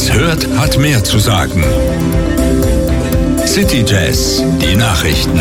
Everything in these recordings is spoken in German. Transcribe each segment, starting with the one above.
es hört, hat mehr zu sagen. City Jazz, die Nachrichten.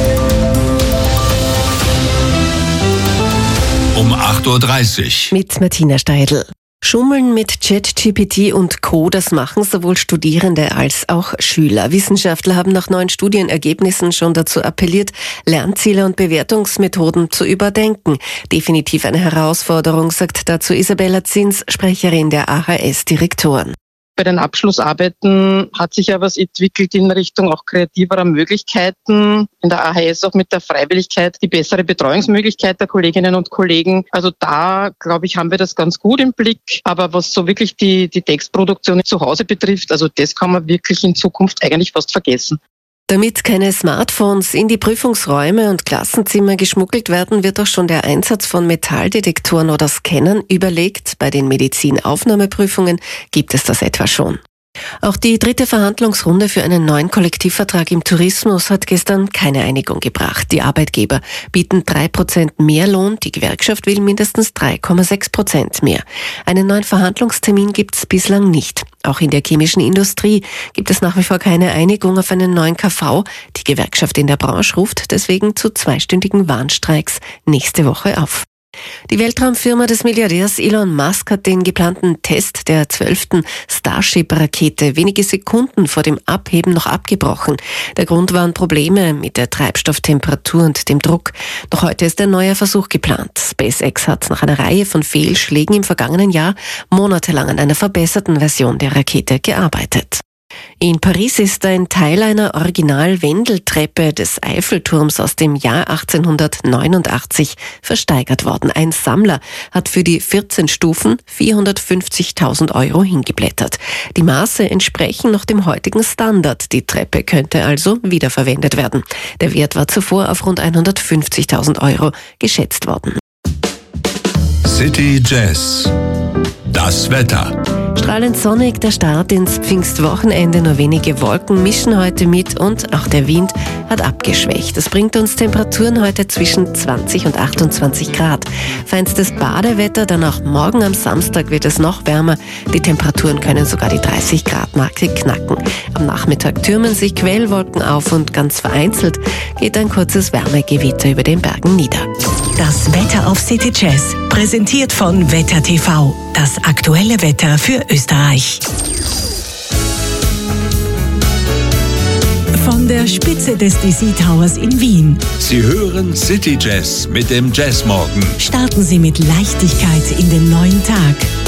Um 8.30 Uhr. Mit Martina Steidl. Schummeln mit ChatGPT und Co., das machen sowohl Studierende als auch Schüler. Wissenschaftler haben nach neuen Studienergebnissen schon dazu appelliert, Lernziele und Bewertungsmethoden zu überdenken. Definitiv eine Herausforderung, sagt dazu Isabella Zins, Sprecherin der AHS-Direktoren. Bei den Abschlussarbeiten hat sich ja was entwickelt in Richtung auch kreativerer Möglichkeiten. In der AHS auch mit der Freiwilligkeit die bessere Betreuungsmöglichkeit der Kolleginnen und Kollegen. Also da, glaube ich, haben wir das ganz gut im Blick. Aber was so wirklich die Textproduktion zu Hause betrifft, also das kann man wirklich in Zukunft eigentlich fast vergessen. Damit keine Smartphones in die Prüfungsräume und Klassenzimmer geschmuggelt werden, wird auch schon der Einsatz von Metalldetektoren oder Scannern überlegt. Bei den Medizinaufnahmeprüfungen gibt es das etwa schon. Auch die dritte Verhandlungsrunde für einen neuen Kollektivvertrag im Tourismus hat gestern keine Einigung gebracht. Die Arbeitgeber bieten 3% mehr Lohn, die Gewerkschaft will mindestens 3,6% mehr. Einen neuen Verhandlungstermin gibt es bislang nicht. Auch in der chemischen Industrie gibt es nach wie vor keine Einigung auf einen neuen KV. Die Gewerkschaft in der Branche ruft deswegen zu 2-stündigen Warnstreiks nächste Woche auf. Die Weltraumfirma des Milliardärs Elon Musk hat den geplanten Test der 12. Starship-Rakete wenige Sekunden vor dem Abheben noch abgebrochen. Der Grund waren Probleme mit der Treibstofftemperatur und dem Druck. Noch heute ist ein neuer Versuch geplant. SpaceX hat nach einer Reihe von Fehlschlägen im vergangenen Jahr monatelang an einer verbesserten Version der Rakete gearbeitet. In Paris ist ein Teil einer Original-Wendeltreppe des Eiffelturms aus dem Jahr 1889 versteigert worden. Ein Sammler hat für die 14 Stufen 450.000 € hingeblättert. Die Maße entsprechen noch dem heutigen Standard. Die Treppe könnte also wiederverwendet werden. Der Wert war zuvor auf rund 150.000 € geschätzt worden. City Jazz. Das Wetter. Strahlend sonnig, der Start ins Pfingstwochenende, nur wenige Wolken mischen heute mit und auch der Wind hat abgeschwächt. Das bringt uns Temperaturen heute zwischen 20 und 28 Grad. Feinstes Badewetter, dann auch morgen am Samstag wird es noch wärmer. Die Temperaturen können sogar die 30 Grad Marke knacken. Am Nachmittag türmen sich Quellwolken auf und ganz vereinzelt geht ein kurzes Wärmegewitter über den Bergen nieder. Das Wetter auf City Jazz, präsentiert von Wetter TV. Das aktuelle Wetter für Österreich. Von der Spitze des DC Towers in Wien. Sie hören City Jazz mit dem Jazzmorgen. Starten Sie mit Leichtigkeit in den neuen Tag.